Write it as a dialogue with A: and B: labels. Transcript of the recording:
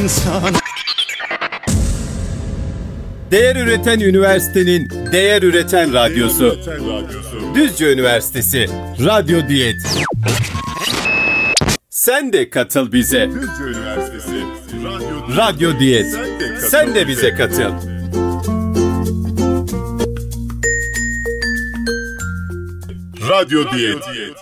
A: insan.
B: Değer üreten üniversitenin değer üreten radyosu. Düzce Üniversitesi Radyo Diyet. Sen de katıl bize.
C: Düzce Üniversitesi
B: Radyo Diyet. Sen de bize katıl.
C: Radyo Diyet.